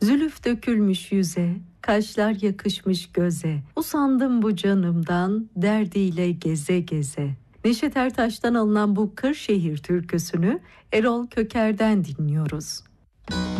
Zülüf dökülmüş yüze, kaşlar yakışmış göze. Usandım bu canımdan, derdiyle geze geze. Neşet Ertaş'tan alınan bu Kırşehir türküsünü Erol Köker'den dinliyoruz.